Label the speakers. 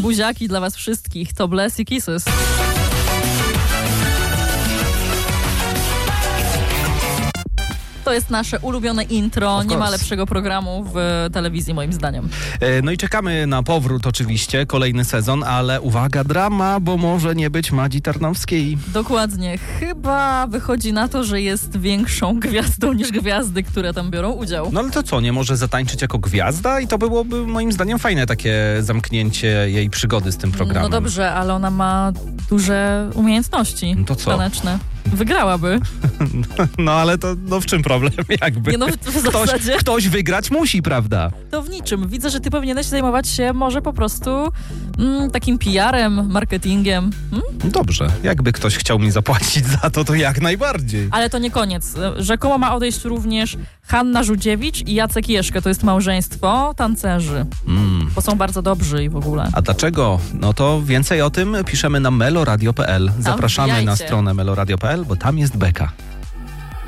Speaker 1: buziaki dla was wszystkich. To Bless i Kisses. To jest nasze ulubione intro. Nie ma lepszego programu w telewizji, moim zdaniem.
Speaker 2: No i czekamy na powrót oczywiście, kolejny sezon, ale uwaga, drama, bo może nie być Madzi Tarnowskiej.
Speaker 1: Dokładnie. Chyba wychodzi na to, że jest większą gwiazdą niż gwiazdy, które tam biorą udział.
Speaker 2: No ale to co, nie może zatańczyć jako gwiazda? I to byłoby moim zdaniem fajne takie zamknięcie jej przygody z tym programem.
Speaker 1: No dobrze, ale ona ma duże umiejętności taneczne. Wygrałaby.
Speaker 2: No ale to w czym problem? Jakby.
Speaker 1: Nie, no, w zasadzie...
Speaker 2: Ktoś wygrać musi, prawda?
Speaker 1: To w niczym. Widzę, że ty powinieneś zajmować się może po prostu takim PR-em, marketingiem.
Speaker 2: Dobrze. Jakby ktoś chciał mi zapłacić za to jak najbardziej.
Speaker 1: Ale to nie koniec. Rzekomo ma odejść również Hanna Żółdziewicz i Jacek Jeszkę. To jest małżeństwo tancerzy. Bo są bardzo dobrzy i w ogóle.
Speaker 2: A dlaczego? No to więcej o tym piszemy na meloradio.pl. Zapraszamy na stronę meloradio.pl, bo tam jest beka.